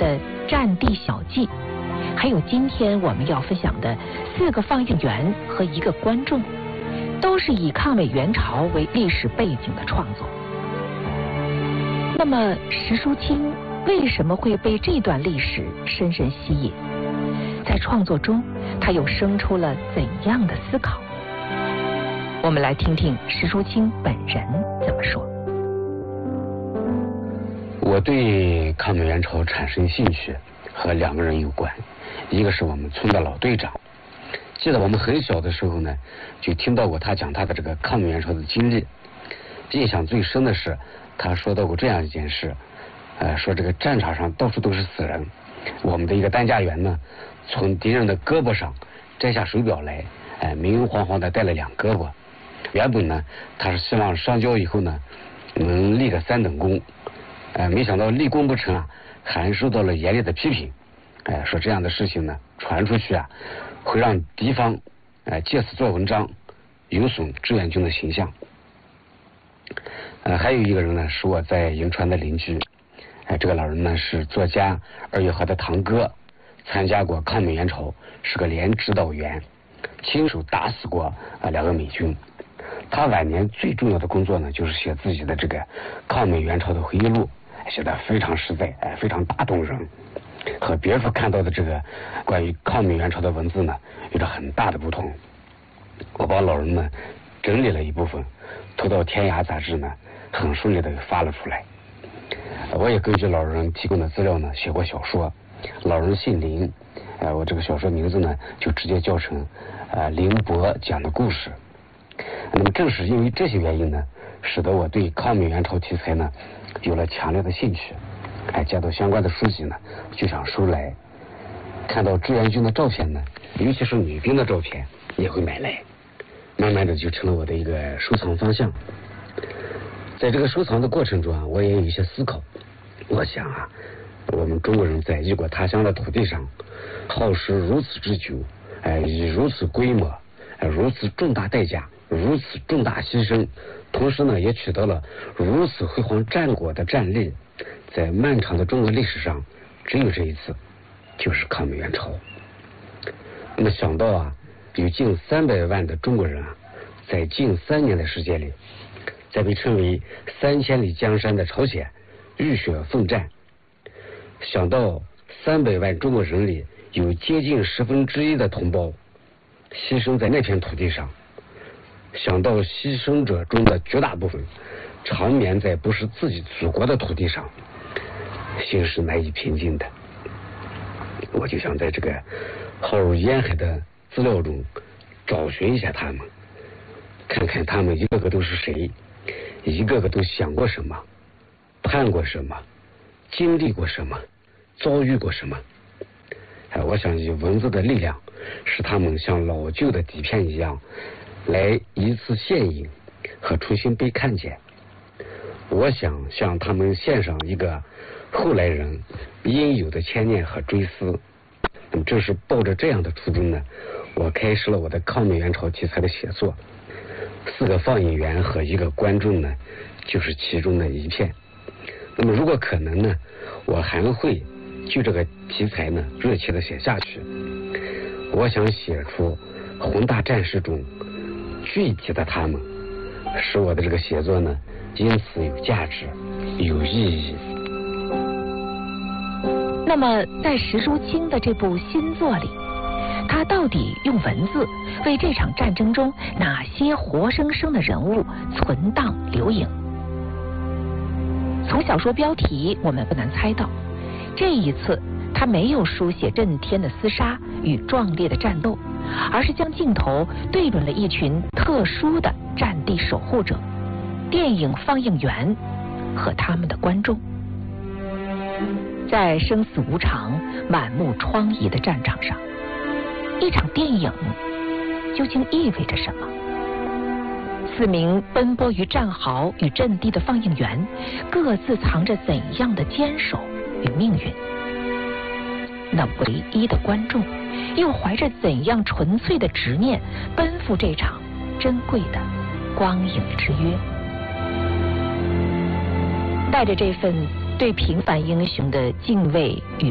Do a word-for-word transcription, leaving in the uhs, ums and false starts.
的战地小记，还有今天我们要分享的四个放映员和一个观众，都是以抗美援朝为历史背景的创作。那么石淑清为什么会被这段历史深深吸引？在创作中，他又生出了怎样的思考？我们来听听石淑清本人怎么说。 我对抗美援朝产生兴趣和两个人有关，一个是我们村的老队长，记得我们很小的时候呢，就听到过他讲他的这个抗美援朝的经历。印象最深的是他说到过这样一件事，呃，说这个战场上到处都是死人，我们的一个担架员呢，从敌人的胳膊上摘下手表来，呃，明明晃晃的带了两胳膊。原本呢，他是希望上交以后呢，能立个三等功，呃，没想到立功不成啊，还受到了严厉的批评。哎、呃，说这样的事情呢，传出去啊，会让敌方呃借此做文章，有损志愿军的形象。呃，还有一个人呢，是我在银川的邻居，哎、呃，这个老人呢是作家二月河的堂哥，参加过抗美援朝，是个连指导员，亲手打死过啊、呃、两个美军。他晚年最重要的工作呢，就是写自己的这个抗美援朝的回忆录，写得非常实在，哎，非常打动人，和别处看到的这个关于抗美援朝的文字呢，有着很大的不同。我把老人呢整理了一部分，投到《天涯》杂志呢，很顺利的发了出来。我也根据老人提供的资料呢，写过小说。老人姓林，呃，我这个小说名字呢，就直接叫成呃林伯讲的故事。那么正是因为这些原因呢，使得我对抗美援朝题材呢有了强烈的兴趣。哎，见到相关的书籍呢，就想收来。看到志愿军的照片呢，尤其是女兵的照片，也会买来。慢慢的就成了我的一个收藏方向。在这个收藏的过程中啊，我也有一些思考。我想啊，我们中国人在异国他乡的土地上，耗时如此之久，哎，以如此规模，哎，如此重大代价，如此重大牺牲，同时呢，也取得了如此辉煌战果的战例，在漫长的中国历史上，只有这一次，就是抗美援朝。那么想到啊，有近三百万的中国人啊，在近三年的时间里，在被称为三千里江山的朝鲜浴血奋战。想到三百万中国人里有接近十分之一的同胞牺牲在那片土地上，想到牺牲者中的绝大部分长眠在不是自己祖国的土地上，心是难以平静的。我就想在这个浩如烟海的资料中找寻一下他们，看看他们一个个都是谁，一个个都想过什么，盼过什么，经历过什么，遭遇过什么。哎，我想以文字的力量，使他们像老旧的底片一样，来一次现影和重新被看见。我想向他们献上一个后来人应有的牵念和追思。那么正是抱着这样的初衷呢，我开始了我的抗美援朝题材的写作。四个放映员和一个观众呢，就是其中的一片。那么如果可能呢，我还会就这个题材呢热切的写下去。我想写出宏大战事中具体的他们，使我的这个写作呢因此有价值，有意义。 那么在石淑清的这部新作里，他到底用文字为这场战争中哪些活生生的人物存档留影？从小说标题我们不难猜到，这一次他没有书写震天的厮杀与壮烈的战斗，而是将镜头对准了一群特殊的战地守护者——电影放映员和他们的观众。在生死无常、满目疮痍的战场上，一场电影究竟意味着什么？四名奔波于战壕与阵地的放映员，各自藏着怎样的坚守与命运？那唯一的观众，又怀着怎样纯粹的执念，奔赴这场珍贵的光影之约？带着这份对平凡英雄的敬畏与